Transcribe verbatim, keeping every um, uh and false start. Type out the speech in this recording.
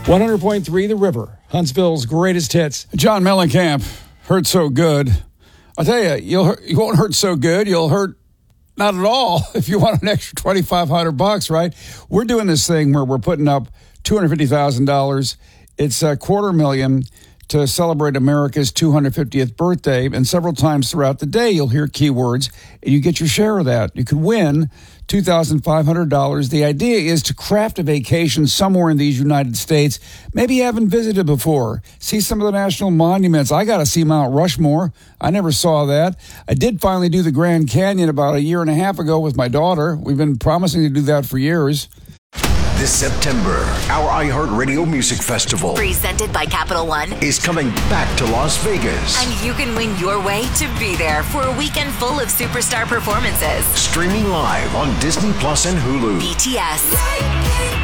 one hundred point three The River, Huntsville's greatest hits. John Mellencamp, Hurt So Good. I'll tell you, you'll hurt, you won't hurt so good. You'll hurt not at all if you want an extra twenty-five hundred bucks, right? We're doing this thing where we're putting up two hundred fifty thousand dollars. It's a quarter million to celebrate America's two hundred fiftieth birthday. And several times throughout the day, you'll hear keywords and you get your share of that. You could win two thousand five hundred dollars. The idea is to craft a vacation somewhere in these United States. Maybe you haven't visited before. See some of the national monuments. I got to see Mount Rushmore. I never saw that. I did finally do the Grand Canyon about a year and a half ago with my daughter. We've been promising to do that for years. This September, our iHeartRadio Music Festival, presented by Capital One, is coming back to Las Vegas. And you can win your way to be there for a weekend full of superstar performances. Streaming live on Disney Plus and Hulu. B T S,